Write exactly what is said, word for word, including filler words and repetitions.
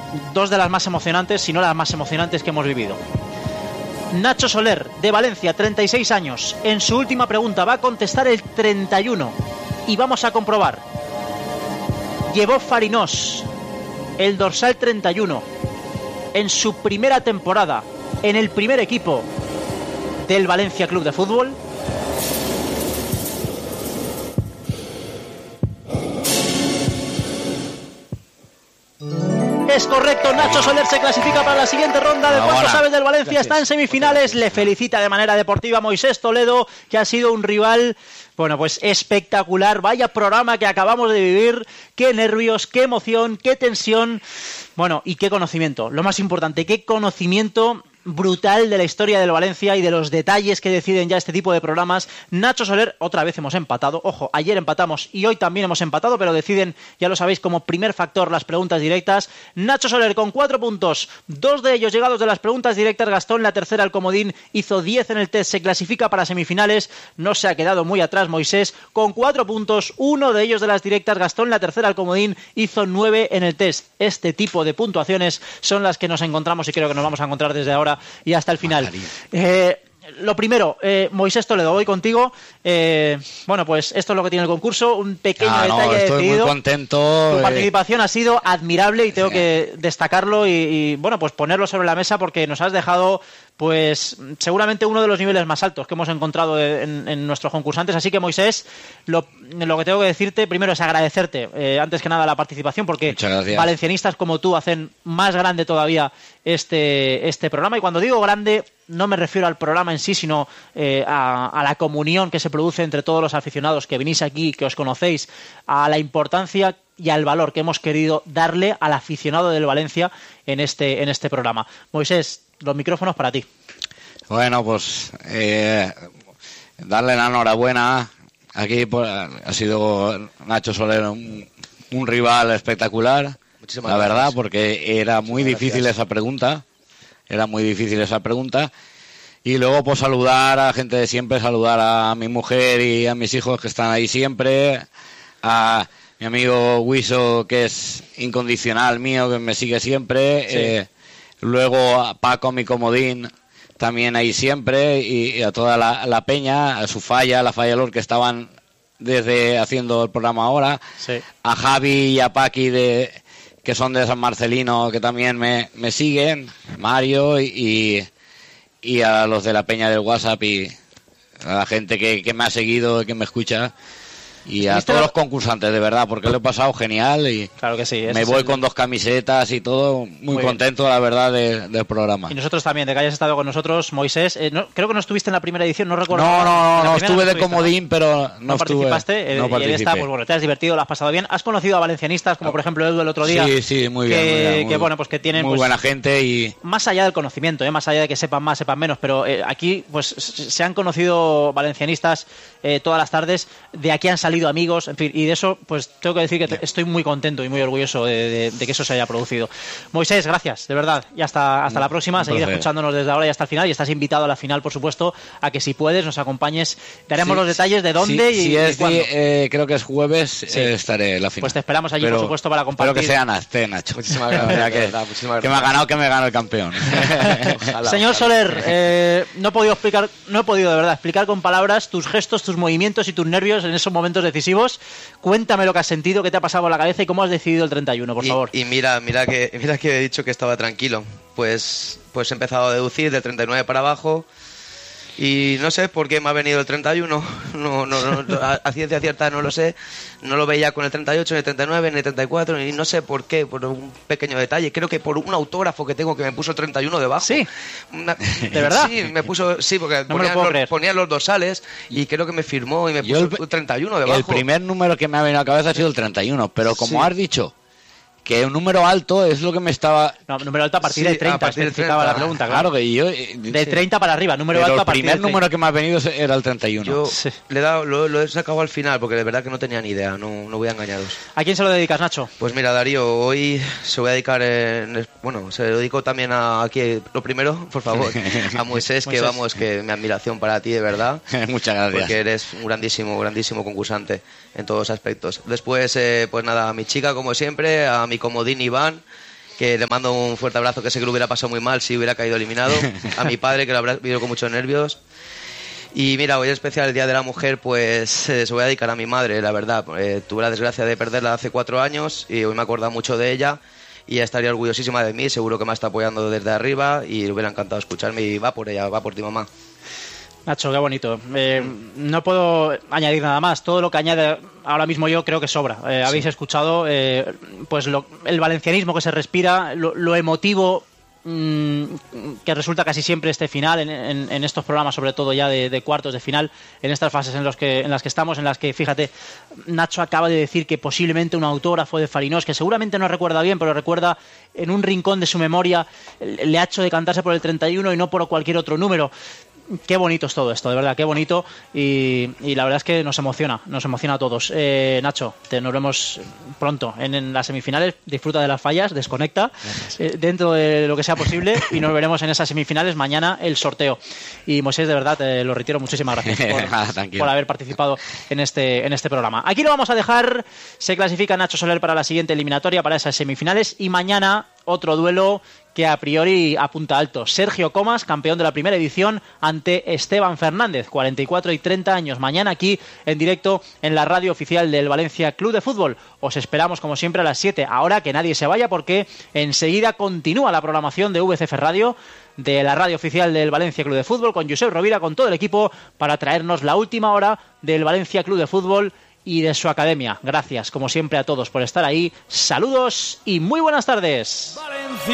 dos de las más emocionantes, si no las más emocionantes que hemos vivido. Nacho Soler, de Valencia, treinta y seis años. En su última pregunta va a contestar el treinta y uno. Y vamos a comprobar. Llevó Farinós, el dorsal treinta y uno, en su primera temporada, en el primer equipo del Valencia Club de Fútbol. Es correcto, Nacho Soler se clasifica para la siguiente ronda de Cuánto Sabes del Valencia. Gracias. Está en semifinales, le felicita de manera deportiva Moisés Toledo, que ha sido un rival, bueno, pues espectacular. Vaya programa que acabamos de vivir, qué nervios, qué emoción, qué tensión, bueno, y qué conocimiento, lo más importante, qué conocimiento brutal de la historia del Valencia y de los detalles que deciden ya este tipo de programas. Nacho Soler, otra vez hemos empatado, ojo, ayer empatamos y hoy también hemos empatado, pero deciden, ya lo sabéis, como primer factor las preguntas directas. Nacho Soler con cuatro puntos, dos de ellos llegados de las preguntas directas. Gastón, la tercera al comodín, hizo diez en el test, se clasifica para semifinales, no se ha quedado muy atrás Moisés, con cuatro puntos, uno de ellos de las directas. Gastón, la tercera al comodín, hizo nueve en el test. Este tipo de puntuaciones son las que nos encontramos y creo que nos vamos a encontrar desde ahora y hasta el final. Eh, lo primero, eh, Moisés Toledo, voy contigo. Eh, bueno, pues esto es lo que tiene el concurso, un pequeño ah, detalle no, estoy decidido. Muy contento. Tu eh... participación ha sido admirable y tengo que destacarlo y, y bueno, pues ponerlo sobre la mesa porque nos has dejado, pues seguramente uno de los niveles más altos que hemos encontrado en, en nuestros concursantes. Así que, Moisés, lo, lo que tengo que decirte primero es agradecerte, eh, antes que nada, la participación, porque valencianistas como tú hacen más grande todavía este, este programa. Y cuando digo grande, no me refiero al programa en sí, sino eh, a, a la comunión que se produce entre todos los aficionados que venís aquí, que os conocéis, a la importancia y al valor que hemos querido darle al aficionado del Valencia en este, en este programa. Moisés, los micrófonos para ti. Bueno, pues eh, darle la enhorabuena. Aquí pues, ha sido Nacho Soler un, un rival espectacular. Muchísimas la gracias. Verdad, porque era muy Muchísimas difícil gracias. esa pregunta. Era muy difícil esa pregunta. Y luego, pues saludar a gente de siempre, saludar a mi mujer y a mis hijos que están ahí siempre, a mi amigo Wiso, que es incondicional mío, que me sigue siempre, sí. eh, luego a Paco, mi comodín, también ahí siempre, y, y a toda la, la peña, a su falla, la falla Lor, que estaban desde haciendo el programa ahora, sí. a Javi y a Paqui, de, que son de San Marcelino, que también me, me siguen, Mario, y... y y a los de la peña del WhatsApp y a la gente que, que me ha seguido, que me escucha, y a todos los concursantes, de verdad, porque lo he pasado genial y claro que sí, me voy el... con dos camisetas y todo, muy, muy contento, bien. La verdad, de, del programa. Y nosotros también, de que hayas estado con nosotros, Moisés. Eh, no, creo que no estuviste en la primera edición, no recuerdo. No, no, no, no estuve de estuviste, comodín, ¿no? pero no, no estuve. Participaste, eh, no y en esta, pues bueno, te has divertido, lo has pasado bien. Has conocido a valencianistas, como por ejemplo Edu el otro día. Sí, sí, muy que, bien. Muy bien muy, que bueno, pues que tienen. Muy pues, buena gente y. Más allá del conocimiento, eh, más allá de que sepan más, sepan menos, pero eh, aquí, pues se han conocido valencianistas eh, todas las tardes, de aquí han salido amigos, en fin. Y de eso, pues tengo que decir que te, estoy muy contento y muy orgulloso de, de, de que eso se haya producido. Moisés, gracias, de verdad. Y hasta, hasta la próxima. Seguir escuchándonos desde ahora y hasta el final. Y estás invitado a la final, por supuesto, a que si puedes nos acompañes. Daremos sí, los detalles de dónde sí, y, si es y cuándo. Eh, creo que es jueves, sí. eh, estaré en la final. Pues te esperamos allí, Pero por supuesto, para compartir. Espero que sea Naste, Nacho. Muchísimas gracias. que, verdad, muchísimas que me ha ganado, que me gano el campeón. ojalá, Señor ojalá. Soler, eh, no he podido explicar, no he podido de verdad explicar con palabras tus gestos, tus movimientos y tus nervios en esos momentos decisivos. Cuéntame lo que has sentido, qué te ha pasado por la cabeza y cómo has decidido el treinta y uno, por y, favor. Y mira, mira que mira que he dicho que estaba tranquilo. Pues, pues he empezado a deducir del treinta y nueve para abajo. Y no sé por qué me ha venido el treinta y uno, no, no, no, a, a ciencia cierta no lo sé, no lo veía con el treinta y ocho, ni el treinta y nueve, ni el treinta y cuatro, y no sé por qué, por un pequeño detalle, creo que por un autógrafo que tengo que me puso el treinta y uno debajo. Sí, Una, ¿de verdad? Sí, me puso, sí, porque no ponía, me los, ponía los dorsales y creo que me firmó y me puso el, el treinta y uno debajo. El primer número que me ha venido a la cabeza ha sido el treinta y uno, pero como sí. has dicho... que un número alto es lo que me estaba... No, número alto a partir sí, de treinta, especificaba la pregunta, claro. Claro que yo... De treinta para arriba, número Pero alto a partir de el primer número que me ha venido era el treinta y uno. Yo sí. le he dado, lo, lo he sacado al final, porque de verdad que no tenía ni idea, no, no voy a engañaros. ¿A quién se lo dedicas, Nacho? Pues mira, Darío, hoy se voy a dedicar... En, bueno, se lo dedico también a aquí, lo primero, por favor, a Moisés, que Moisés. vamos, que mi admiración para ti, de verdad. Muchas gracias. Porque eres un grandísimo, grandísimo concursante en todos los aspectos. Después, eh, pues nada, a mi chica, como siempre, a mi comodín Iván, que le mando un fuerte abrazo, que sé que lo hubiera pasado muy mal si hubiera caído eliminado. A mi padre, que lo habrá vivido con muchos nervios. Y mira, hoy en especial el Día de la Mujer, pues eh, se voy a dedicar a mi madre, la verdad. Eh, tuve la desgracia de perderla hace cuatro años y hoy me acuerdo mucho de ella y estaría orgullosísima de mí, seguro que me está apoyando desde arriba y le hubiera encantado escucharme y va por ella, va por ti, mamá. Nacho, qué bonito. Eh, no puedo añadir nada más. Todo lo que añade ahora mismo yo creo que sobra. Eh, sí. Habéis escuchado eh, pues lo, el valencianismo que se respira, lo, lo emotivo que resulta casi siempre este final en, en, en estos programas, sobre todo ya de, de cuartos de final, en estas fases en, los que, en las que estamos, en las que, fíjate, Nacho acaba de decir que posiblemente un autógrafo de Farinós, que seguramente no recuerda bien, pero recuerda en un rincón de su memoria, le ha hecho decantarse por el treinta y uno y no por cualquier otro número. Qué bonito es todo esto, de verdad, qué bonito, y, y la verdad es que nos emociona, nos emociona a todos. Eh, Nacho, te nos vemos pronto en, en las semifinales, disfruta de las fallas, desconecta eh, dentro de lo que sea posible y nos veremos en esas semifinales, mañana el sorteo. Y Moisés, de verdad, te lo retiro, muchísimas gracias por, ah, por haber participado en este, en este programa. Aquí lo vamos a dejar, se clasifica Nacho Soler para la siguiente eliminatoria, para esas semifinales, y mañana otro duelo que a priori apunta alto. Sergio Comas, campeón de la primera edición, ante Esteban Fernández, cuarenta y cuatro y treinta años. Mañana aquí en directo en la radio oficial del Valencia Club de Fútbol. Os esperamos como siempre a las siete. Ahora que nadie se vaya porque enseguida continúa la programación de V C F Radio, de la radio oficial del Valencia Club de Fútbol, con Josep Rovira, con todo el equipo, para traernos la última hora del Valencia Club de Fútbol y de su academia. Gracias como siempre a todos por estar ahí. Saludos y muy buenas tardes. Valencia.